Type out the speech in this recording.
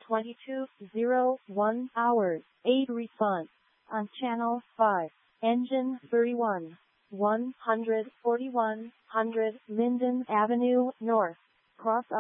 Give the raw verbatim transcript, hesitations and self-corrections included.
twenty-two oh one hours, eight response. On channel five. Engine thirty-one. one forty-one hundred Linden Avenue North. Cross